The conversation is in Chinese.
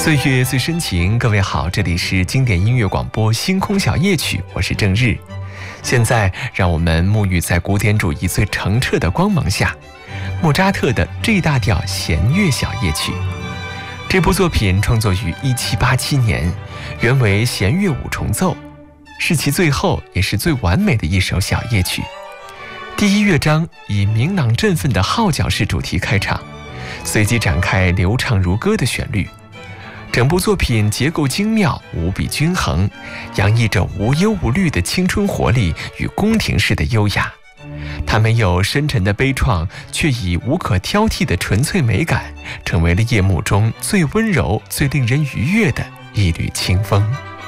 岁月最深情，各位好，这里是经典音乐广播星空小夜曲，我是郑日。现在让我们沐浴在古典主义最澄澈的光芒下，莫扎特的 G 大调弦乐小夜曲。这部作品创作于1787年，原为弦乐五重奏，是其最后也是最完美的一首小夜曲。第一乐章以明朗振奋的号角式主题开场，随即展开流畅如歌的旋律。整部作品结构精妙，无比均衡，洋溢着无忧无虑的青春活力与宫廷式的优雅。它没有深沉的悲怆，却以无可挑剔的纯粹美感，成为了夜幕中最温柔、最令人愉悦的一缕清风。